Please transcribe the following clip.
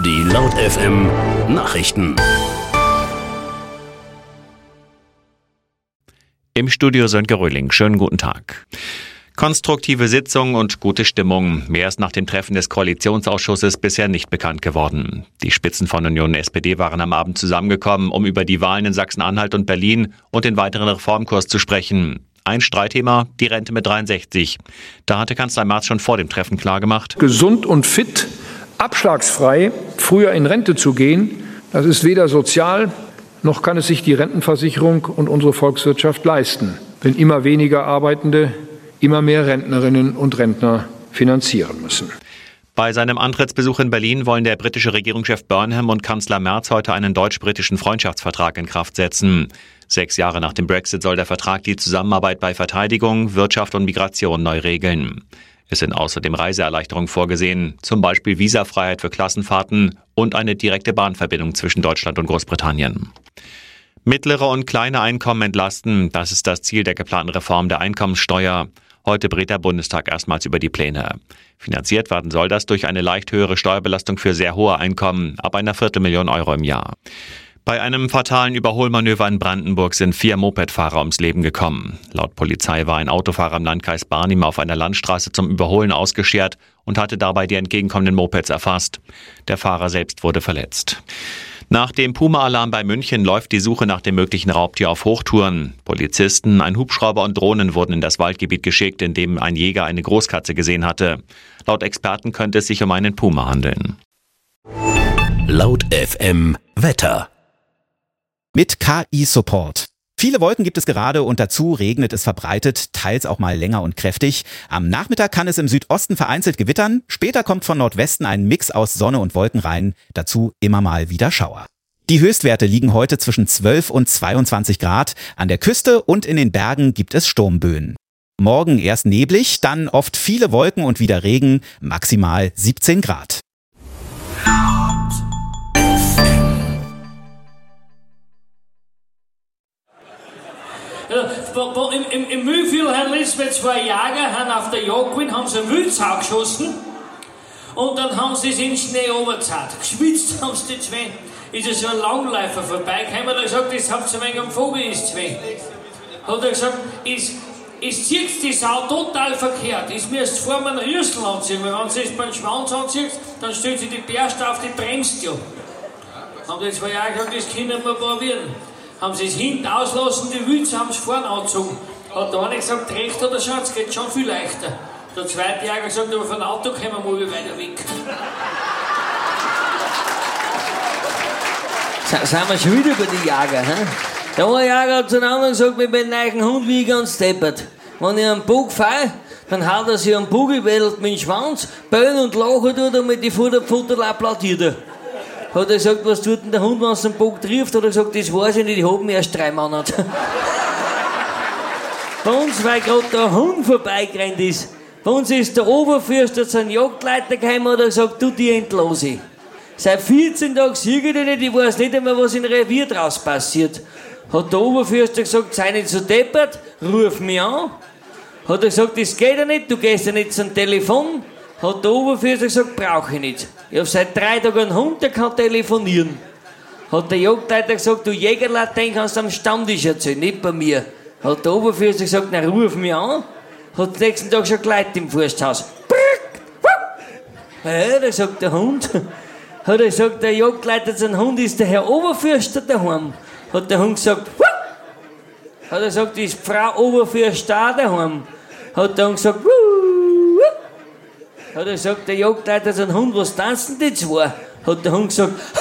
Die Laut FM Nachrichten. Im Studio Sönke Röhling. Schönen guten Tag. Konstruktive Sitzung und gute Stimmung. Mehr ist nach dem Treffen des Koalitionsausschusses bisher nicht bekannt geworden. Die Spitzen von Union und SPD waren am Abend zusammengekommen, um über die Wahlen in Sachsen-Anhalt und Berlin und den weiteren Reformkurs zu sprechen. Ein Streitthema, die Rente mit 63. Da hatte Kanzler Merz schon vor dem Treffen klargemacht: Gesund und fit, abschlagsfrei früher in Rente zu gehen, das ist weder sozial, noch kann es sich die Rentenversicherung und unsere Volkswirtschaft leisten, wenn immer weniger Arbeitende immer mehr Rentnerinnen und Rentner finanzieren müssen. Bei seinem Antrittsbesuch in Berlin wollen der britische Regierungschef Burnham und Kanzler Merz heute einen deutsch-britischen Freundschaftsvertrag in Kraft setzen. 6 Jahre nach dem Brexit soll der Vertrag die Zusammenarbeit bei Verteidigung, Wirtschaft und Migration neu regeln. Es sind außerdem Reiseerleichterungen vorgesehen, zum Beispiel Visafreiheit für Klassenfahrten und eine direkte Bahnverbindung zwischen Deutschland und Großbritannien. Mittlere und kleine Einkommen entlasten, das ist das Ziel der geplanten Reform der Einkommenssteuer. Heute berät der Bundestag erstmals über die Pläne. Finanziert werden soll das durch eine leicht höhere Steuerbelastung für sehr hohe Einkommen, ab einer Viertelmillion Euro im Jahr. Bei einem fatalen Überholmanöver in Brandenburg sind 4 Mopedfahrer ums Leben gekommen. Laut Polizei war ein Autofahrer im Landkreis Barnim auf einer Landstraße zum Überholen ausgeschert und hatte dabei die entgegenkommenden Mopeds erfasst. Der Fahrer selbst wurde verletzt. Nach dem Puma-Alarm bei München läuft die Suche nach dem möglichen Raubtier auf Hochtouren. Polizisten, ein Hubschrauber und Drohnen wurden in das Waldgebiet geschickt, in dem ein Jäger eine Großkatze gesehen hatte. Laut Experten könnte es sich um einen Puma handeln. Laut FM Wetter. Mit KI-Support. Viele Wolken gibt es gerade und dazu regnet es verbreitet, teils auch mal länger und kräftig. Am Nachmittag kann es im Südosten vereinzelt gewittern. Später kommt von Nordwesten ein Mix aus Sonne und Wolken rein. Dazu immer mal wieder Schauer. Die Höchstwerte liegen heute zwischen 12 und 22 Grad. An der Küste und in den Bergen gibt es Sturmböen. Morgen erst neblig, dann oft viele Wolken und wieder Regen, maximal 17 Grad. Im Mühlviertel haben letztes 2 Jäger haben auf der Jagd gewesen, haben sie einen Wildsau geschossen und dann haben sie es in den Schnee runtergezahlt. Geschwitzt haben sie die zwei. Ist ja so ein Langläufer vorbeigekommen, hat er gesagt, das habt ihr ein wenig am Vogel, ist zwei. Hat er gesagt, es zieht die Sau total verkehrt. Es müsst vor einem Rüssel anziehen, weil wenn sie es beim Schwanz anzieht, dann stellt sie die Bärste auf, die bremst ja. Haben die 2 Jäger gesagt, das können wir probieren. Haben sie es hinten auslassen, die Wülze haben es vorne angezogen. Hat der eine gesagt, recht oder Schatz, geht schon viel leichter. Der zweite Jäger gesagt, aber von Auto kommen wir mal weiter weg. Sind wir schon wieder bei den Jäger, hä? Der eine Jäger hat zu einem anderen gesagt, mit meinem neuen Hund wie ich ganz deppert. Wenn ich einen Bug fahre, dann haut er sich am Bugel, wedelt mit dem Schwanz, bellen und lachen tut er mit den Futterfutter applaudiert er. Hat er gesagt, was tut denn der Hund, wenn es den Bock trifft? Hat er gesagt, das weiß ich nicht, ich hab ihn erst 3 Monate. Bei uns, weil gerade der Hund vorbeigerannt ist, bei uns ist der Oberfürster zu einem Jagdleiter gekommen und hat gesagt, du, die entlose ich. Seit 14 Tagen sehe ich dich nicht, ich weiß nicht einmal, was im Revier draus passiert. Hat der Oberfürster gesagt, sei nicht so deppert, ruf mich an. Hat er gesagt, das geht ja nicht, du gehst ja nicht zum Telefon. Hat der Oberfürster gesagt, brauche ich nicht. Ich habe seit 3 Tagen einen Hund, der kann telefonieren. Hat der Jagdleiter gesagt, du Jägerlein, den kannst du am Stammtisch erzählen, nicht bei mir. Hat der Oberfürster gesagt, na ruf mich an. Hat den nächsten Tag schon Leute im Forsthaus. Ja, da sagt der Hund. Hat er gesagt, der Jagdleiter sein Hund ist der Herr Oberfürster daheim. Hat der Hund gesagt, hat er gesagt, ist Frau Oberfürster auch daheim. Hat der Hund gesagt, hat er gesagt, der Jagdleiter sein Hund, was tanzen die zwei? Hat der Hund gesagt,